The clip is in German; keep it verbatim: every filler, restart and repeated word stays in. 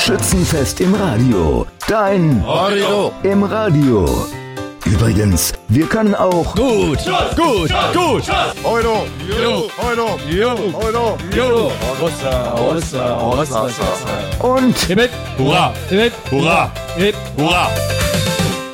Schützenfest im Radio. Dein Radio im Radio. Übrigens, wir können auch gut, gut, gut. Euro, Jo, Euro, jo, Euro, jo. Hossa, hossa, hossa, hossa. und Hip, hip, hurra, hip, hip, hurra, hip, hurra.